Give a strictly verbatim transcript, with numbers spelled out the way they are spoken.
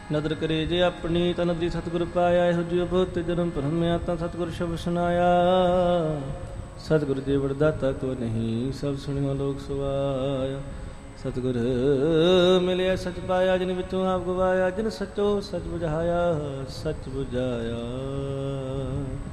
ਨਦਰ ਕਰੇ ਜੇ ਆਪਣੀ ਤਨ ਦੀ ਸਤਿਗੁਰ ਪਾਇਆ। ਇਹੋ ਜਿਉ ਬਹੁਤ ਜਨਮ ਭਰਮਿਆ ਤਾਂ ਸਤਿਗੁਰ ਸ਼ਬਦ ਸੁਣਾਇਆ। ਸਤਿਗੁਰ ਦੇ ਵਰਦਾਤਾ ਕੋ ਨਹੀਂ, ਸਭ ਸੁਣਿਓ ਲੋਕ ਸੁਆਇਆ। ਸਤਿਗੁਰ ਮਿਲਿਆ ਸਚ ਪਾਇਆ, ਜਿਨ ਵਿੱਚੋਂ ਆਪ ਗਵਾਇਆ। ਜਿਨ ਸਚੋ ਸਚ ਬੁਝਾਇਆ, ਸਚ ਬੁਝਾਇਆ।